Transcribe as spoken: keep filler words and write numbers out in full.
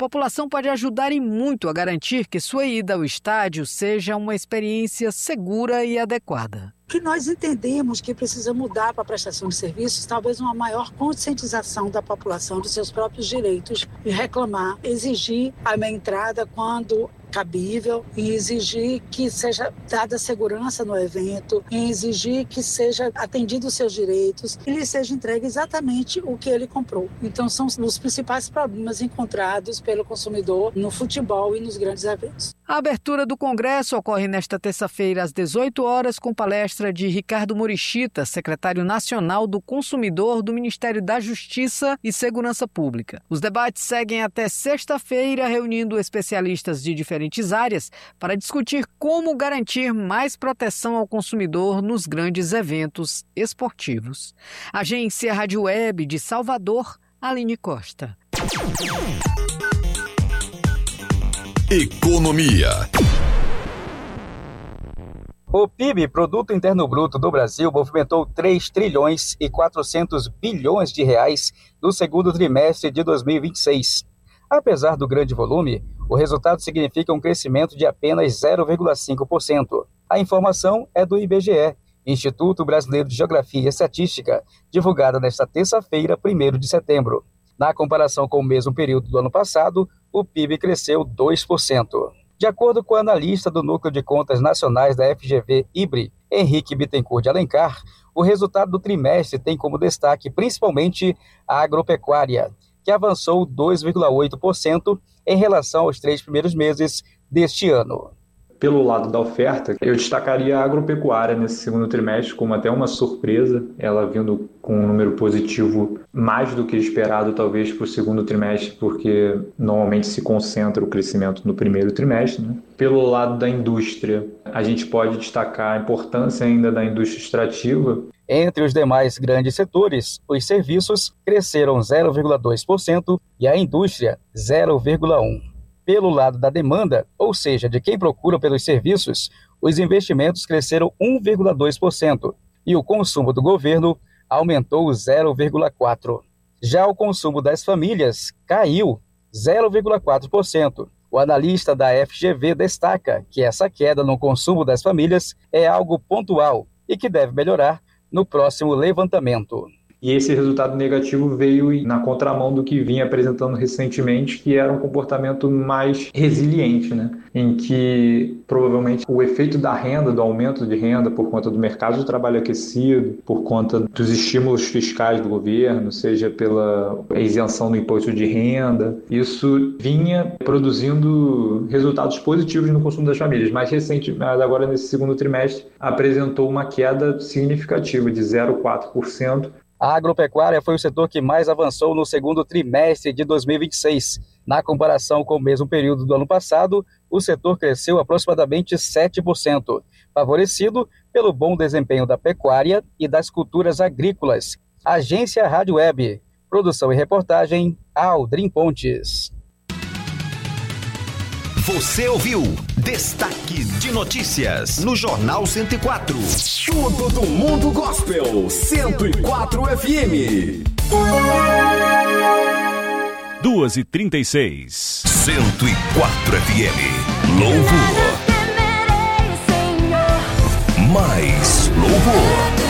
população pode ajudar e muito a garantir que sua ida ao estádio seja uma experiência segura e adequada. O que nós entendemos que precisa mudar para a prestação de serviços, talvez uma maior conscientização da população dos seus próprios direitos e reclamar, exigir a minha entrada quando cabível, e exigir que seja dada segurança no evento, e exigir que seja atendido os seus direitos e lhe seja entregue exatamente o que ele comprou. Então são os principais problemas encontrados pelo consumidor no futebol e nos grandes eventos. A abertura do Congresso ocorre nesta terça-feira às dezoito horas com palestra de Ricardo Murichita, secretário nacional do Consumidor do Ministério da Justiça e Segurança Pública. Os debates seguem até sexta-feira, reunindo especialistas de diferentes áreas para discutir como garantir mais proteção ao consumidor nos grandes eventos esportivos. Agência Rádio Web de Salvador, Aline Costa. Economia. O P I B, Produto Interno Bruto do Brasil, movimentou três trilhões e quatrocentos bilhões de reais no segundo trimestre de dois mil e vinte e seis. Apesar do grande volume, o resultado significa um crescimento de apenas zero vírgula cinco por cento. A informação é do I B G E, Instituto Brasileiro de Geografia e Estatística, divulgada nesta terça-feira, primeiro de setembro. Na comparação com o mesmo período do ano passado, o P I B cresceu dois por cento. De acordo com o analista do Núcleo de Contas Nacionais da F G V I B R I, Henrique Bittencourt de Alencar, o resultado do trimestre tem como destaque principalmente a agropecuária, que avançou dois vírgula oito por cento em relação aos três primeiros meses deste ano. Pelo lado da oferta, eu destacaria a agropecuária nesse segundo trimestre como até uma surpresa, ela vindo com um número positivo mais do que esperado talvez para o segundo trimestre, porque normalmente se concentra o crescimento no primeiro trimestre, né? Pelo lado da indústria, a gente pode destacar a importância ainda da indústria extrativa. Entre os demais grandes setores, os serviços cresceram zero vírgula dois por cento e a indústria zero vírgula um por cento. Pelo lado da demanda, ou seja, de quem procura pelos serviços, os investimentos cresceram um vírgula dois por cento e o consumo do governo aumentou zero vírgula quatro por cento. Já o consumo das famílias caiu zero vírgula quatro por cento. O analista da F G V destaca que essa queda no consumo das famílias é algo pontual e que deve melhorar no próximo levantamento. E esse resultado negativo veio na contramão do que vinha apresentando recentemente, que era um comportamento mais resiliente, né? Em que provavelmente o efeito da renda, do aumento de renda por conta do mercado de trabalho aquecido, por conta dos estímulos fiscais do governo, seja pela isenção do imposto de renda, isso vinha produzindo resultados positivos no consumo das famílias. Mais recentemente, agora nesse segundo trimestre, apresentou uma queda significativa de zero vírgula quatro por cento. A agropecuária foi o setor que mais avançou no segundo trimestre de dois mil e vinte e seis. Na comparação com o mesmo período do ano passado, o setor cresceu aproximadamente sete por cento, favorecido pelo bom desempenho da pecuária e das culturas agrícolas. Agência Rádio Web. Produção e reportagem, Aldrin Pontes. Você ouviu Destaque de Notícias no Jornal cento e quatro. Tudo do mundo gospel, cento e quatro F M. duas e trinta e seis. cento e quatro F M. Louvor. Mais louvor.